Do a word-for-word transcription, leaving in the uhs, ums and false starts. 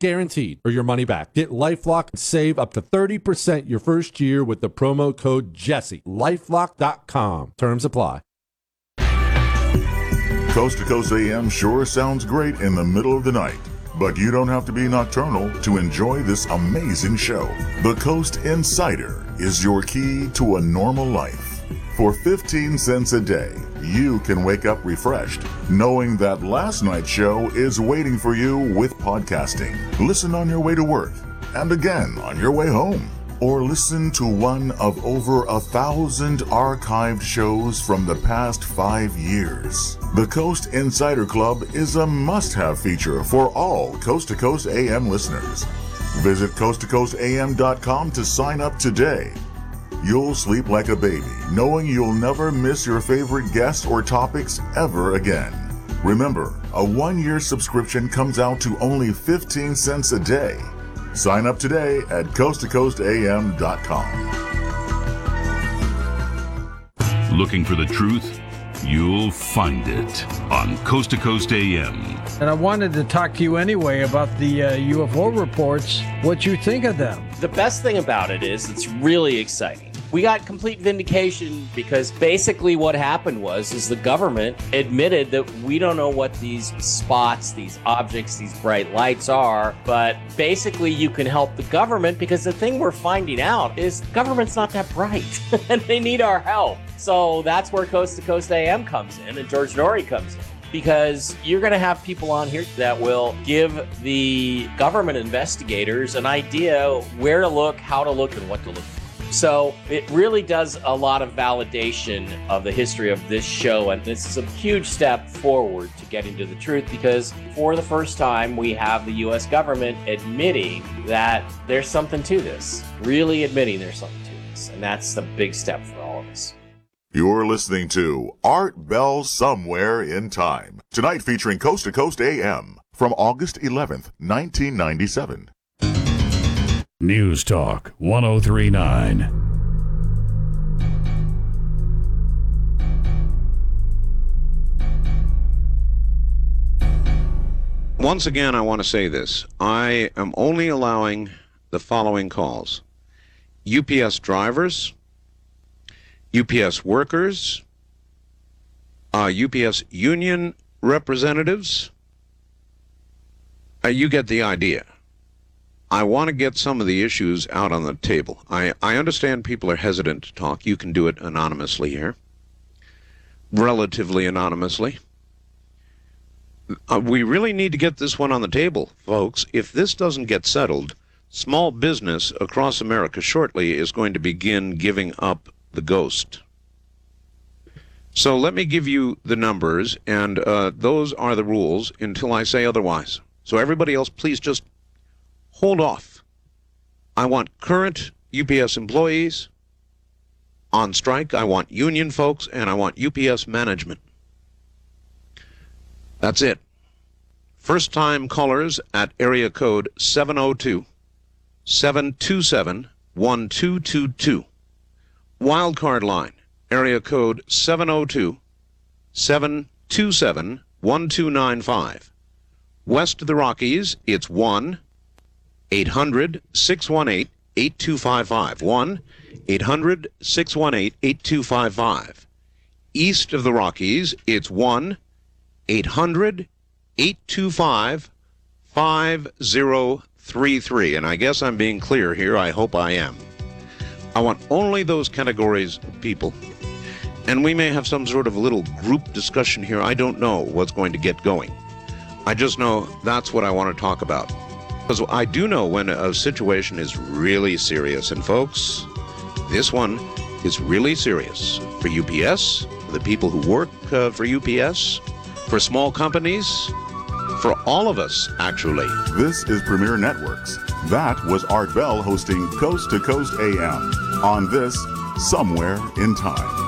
guaranteed, or your money back. Get LifeLock and save up to thirty percent your first year with the promo code Jesse. LifeLock dot com. Terms apply. Coast to Coast A M sure sounds great in the middle of the night, but you don't have to be nocturnal to enjoy this amazing show. The Coast Insider is your key to a normal life. For fifteen cents a day, you can wake up refreshed, knowing that last night's show is waiting for you with podcasting. Listen on your way to work, and again on your way home. Or listen to one of over a thousand archived shows from the past five years. The Coast Insider Club is a must-have feature for all Coast to Coast A M listeners. Visit coast to coast a m dot com to sign up today. You'll sleep like a baby, knowing you'll never miss your favorite guests or topics ever again. Remember, a one-year subscription comes out to only fifteen cents a day. Sign up today at coast to coast a m dot com. Looking for the truth? You'll find it on Coast to Coast A M. And I wanted to talk to you anyway about the uh, U F O reports, what you think of them. The best thing about it is it's really exciting. We got complete vindication because basically what happened was is the government admitted that we don't know what these spots, these objects, these bright lights are, but basically you can help the government because the thing we're finding out is the government's not that bright and they need our help. So that's where Coast to Coast A M comes in and George Noory comes in. Because you're going to have people on here that will give the government investigators an idea where to look, how to look, and what to look for. So it really does a lot of validation of the history of this show, and this is a huge step forward to getting to the truth because for the first time we have the U S government admitting that there's something to this, really admitting there's something to this, and that's the big step for all of us. You're listening to Art Bell Somewhere in Time, tonight featuring Coast to Coast A M from August eleventh, nineteen ninety-seven. News Talk one oh three point nine. Once again, I want to say this. I am only allowing the following calls. U P S drivers, U P S workers, uh, U P S union representatives. Uh, you get the idea. I want to get some of the issues out on the table. I, I understand people are hesitant to talk. You can do it anonymously here, relatively anonymously. Uh, we really need to get this one on the table, folks. If this doesn't get settled, small business across America shortly is going to begin giving up the ghost. So let me give you the numbers, and uh, those are the rules until I say otherwise. So everybody else, please just hold off. I want current U P S employees on strike. I want union folks, and I want U P S management. That's it. First-time callers at area code seven oh two, seven two seven, one two two two. Wildcard line, area code seven oh two, seven two seven, one two nine five. West of the Rockies, it's one eight hundred, six one eight, eight two five five. one eight hundred, six one eight, eight two five five. East of the Rockies, it's one eight hundred, eight two five, five oh three three. And I guess I'm being clear here. I hope I am. I want only those categories of people. And we may have some sort of little group discussion here. I don't know what's going to get going. I just know that's what I want to talk about. Because I do know when a situation is really serious. And folks, this one is really serious for U P S, for the people who work uh, for U P S, for small companies, for all of us, actually. This is Premier Networks. That was Art Bell hosting Coast to Coast A M on this Somewhere in Time.